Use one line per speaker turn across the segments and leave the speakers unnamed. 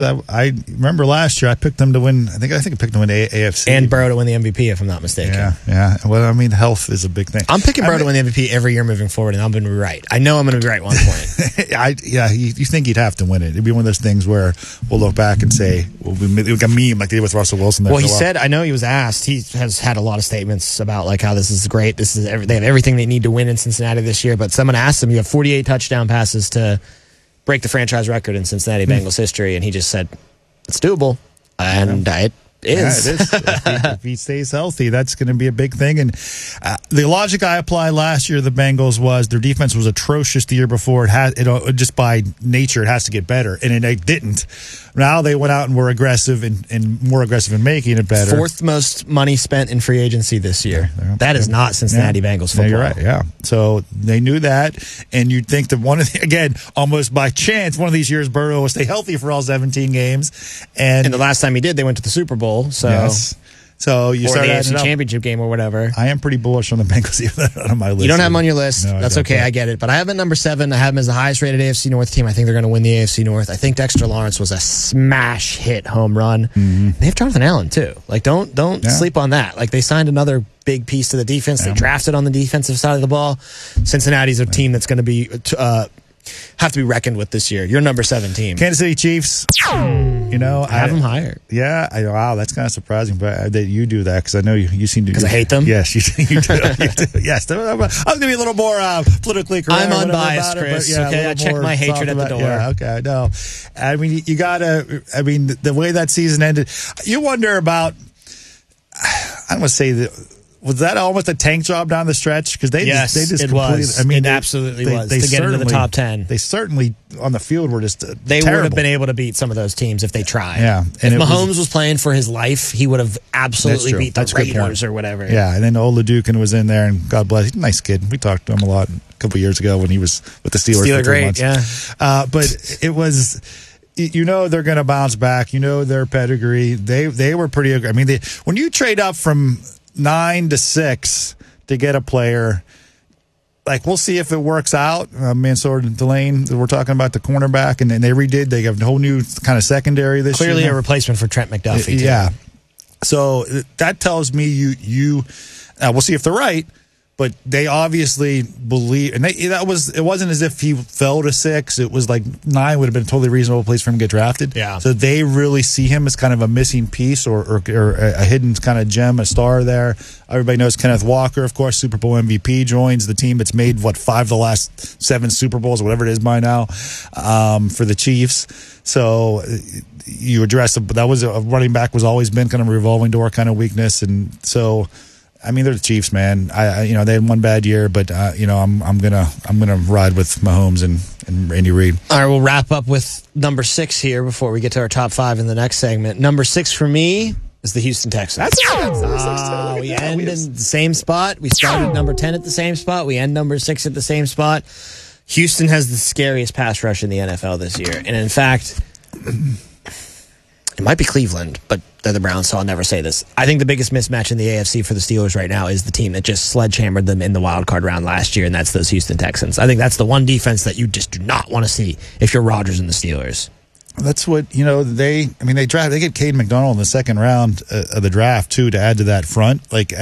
I remember last year I picked them to win. I think I picked them to win AFC
and Burrow to win the MVP, if I'm not mistaken.
Yeah. Well, I mean, health is a big thing.
I'm picking Burrow to win the MVP every year moving forward, and I'm going to be right. I know I'm going to be right at one point.
You think he'd have to win it? It'd be one of those things where we'll look back and say, "Well, we got a meme like they did with Russell Wilson."
Well, he said, I know he was asked. He has had a lot of statements about like how this is great. They have everything they need to win in Cincinnati this year. But someone asked him, "You have 48 touchdown passes to break the franchise record in Cincinnati Bengals history," and he just said, "It's doable," and it is.
Yeah, it is. If he stays healthy, that's going to be a big thing. And the logic I applied last year to the Bengals was their defense was atrocious the year before. It just by nature, it has to get better, and it didn't. Now they went out and were aggressive and more aggressive in making it better.
Fourth most money spent in free agency this year. That is not Cincinnati Bengals football.
You're right, yeah. So they knew that, and you'd think that again, almost by chance, one of these years Burrow will stay healthy for all 17 games. And
the last time he did, they went to the Super Bowl. So.
Yes. So you start
the AFC Championship game or whatever.
I am pretty bullish on the Bengals, even on my list.
You don't have them on your list.
No,
that's okay. I get it. But I have them at number 7. I have them as the highest rated AFC North team. I think they're going to win the AFC North. I think Dexter Lawrence was a smash hit home run. Mm-hmm. They have Jonathan Allen too. Like don't sleep on that. Like they signed another big piece to the defense. They drafted on the defensive side of the ball. Cincinnati's a team that's going to be have to be reckoned with this year. Your number 7 team,
Kansas City Chiefs. I
have them higher.
Yeah, wow, that's kind of surprising, but that you do that because I know you seem to.
Because I hate them.
Yes, you do. You do. Yes, I'm going to be a little more politically correct.
I'm unbiased, Chris. Okay, I check my hatred at the door.
Yeah, okay, no. I mean, you gotta. I mean, the way that season ended, you wonder about. I don't want to say that. Was that almost a tank job down the stretch? Because they just completely.
Was.
I mean,
it absolutely was
they
to get into the top 10.
They certainly on the field were just
they
terrible.
would have been able to beat some of those teams if they tried.
Yeah,
and if Mahomes was playing for his life, he would have absolutely beat the Raiders or whatever.
Yeah, and then Olajuwon was in there, and God bless, he's a nice kid. We talked to him a lot a couple of years ago when he was with the Steelers.
Steeler
for 3
great,
months.
yeah.
But it was. They're going to bounce back. Their pedigree. They were pretty. I mean, when you trade up from 9 to 6 to get a player, like we'll see if it works out. Mansour and Delane, we're talking about the cornerback, and then they redid. They have a whole new kind of secondary this year.
Clearly a replacement for Trent McDuffie. Too.
Yeah. So that tells me you. We'll see if they're right. But they obviously believe, and it wasn't as if he fell to 6. It was like 9 would have been a totally reasonable place for him to get drafted.
Yeah.
So they really see him as kind of a missing piece or a hidden kind of gem, a star there. Everybody knows Kenneth Walker, of course, Super Bowl MVP, joins the team that's made 5 of the last 7 Super Bowls, whatever it is by now, for the Chiefs. So you address that was a running back was always been kind of a revolving door kind of weakness, and so. I mean, they're the Chiefs, man. They had one bad year, but I'm gonna ride with Mahomes and Andy Reid.
All right, we'll wrap up with number 6 here before we get to our top 5 in the next segment. Number 6 for me is the Houston Texans. We end in the same spot. We started number 10 at the same spot. We end number 6 at the same spot. Houston has the scariest pass rush in the NFL this year, and in fact, it might be Cleveland, but they're the Browns, so I'll never say this. I think the biggest mismatch in the AFC for the Steelers right now is the team that just sledgehammered them in the wild card round last year, and that's those Houston Texans. I think that's the one defense that you just do not want to see if you're Rodgers and the Steelers.
That's what they get Cade McDonald in the second round of the draft too to add to that front, maybe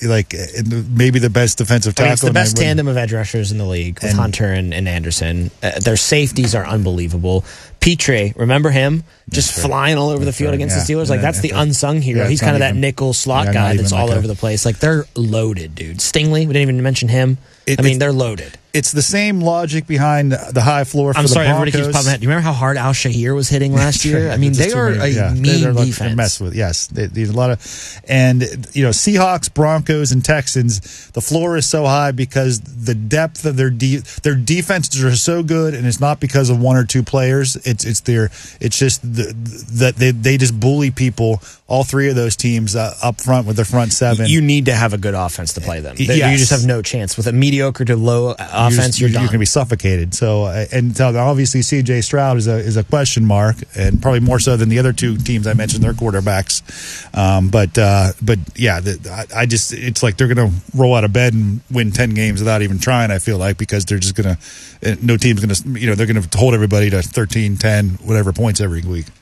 the best defensive tackle.
It's the best tandem of edge rushers in the league with Hunter and Anderson. Their safeties are unbelievable. Petrie, remember him? Just flying all over the field against the Steelers. That's the unsung hero. He's kind of that nickel slot guy that's all over the place. They're loaded, dude. Stingley, we didn't even mention him. They're loaded.
It's the same logic behind the high floor for
I'm
the
sorry,
Broncos.
everybody keeps popping out. Do you remember how hard Al Shahir was hitting last year? They are a mean defense.
They're messed with. Yes, there's a lot of, and Seahawks, Broncos, and Texans. The floor is so high because the depth of their defenses are so good, and it's not because of one or two players. It's just that they just bully people. All 3 of those teams up front with their front 7.
You need to have a good offense to play them.
Yes.
You just have no chance with a mediocre to low offense. You're done.
You're going to be suffocated. So, obviously C.J. Stroud is a question mark, and probably more so than the other 2 teams I mentioned, their quarterbacks. It's like they're going to roll out of bed and win 10 games without even trying. I feel like because they're just going to, no team's going to, they're going to hold everybody to 13, 10, whatever points every week.